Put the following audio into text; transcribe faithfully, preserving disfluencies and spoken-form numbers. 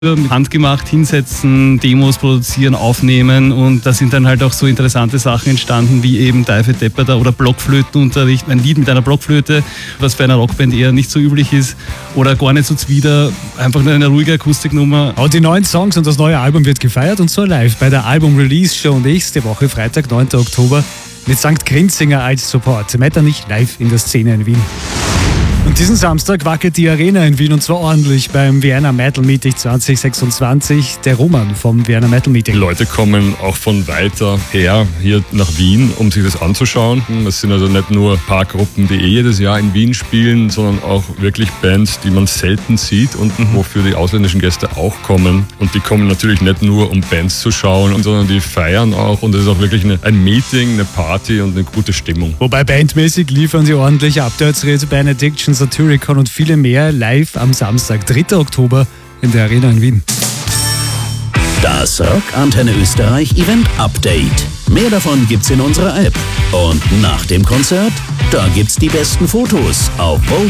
handgemacht hinsetzen, Demos produzieren, aufnehmen und da sind dann halt auch so interessante Sachen entstanden wie eben Deife Depperter oder Blockflötenunterricht, ein Lied mit einer Blockflöte, was bei einer Rockband eher nicht so üblich ist oder gar nicht so zwider, einfach nur eine ruhige Akustiknummer. Und die neuen Songs und das neue Album wird gefeiert und zwar live bei der Album-Release-Show nächste Woche, Freitag, neunten Oktober mit Sankt Grinzinger als Support. Metternich live in der Szene in Wien. Und diesen Samstag wackelt die Arena in Wien und zwar ordentlich beim Vienna Metal Meeting zwanzig sechsundzwanzig. Der Roman vom Vienna Metal Meeting. Die Leute kommen auch von weiter her hier nach Wien, um sich das anzuschauen. Es sind also nicht nur ein paar Gruppen, die eh jedes Jahr in Wien spielen, sondern auch wirklich Bands, die man selten sieht und wofür die ausländischen Gäste auch kommen. Und die kommen natürlich nicht nur, um Bands zu schauen, sondern die feiern auch und es ist auch wirklich eine, ein Meeting, eine Party und eine gute Stimmung. Wobei bandmäßig liefern sie ordentlich ab. Dirty Benediction, Satyricon und viele mehr live am Samstag, dritten Oktober in der Arena in Wien. Das Rock Antenne Österreich Event Update. Mehr davon gibt's in unserer App. Und nach dem Konzert, da gibt's die besten Fotos auf vogue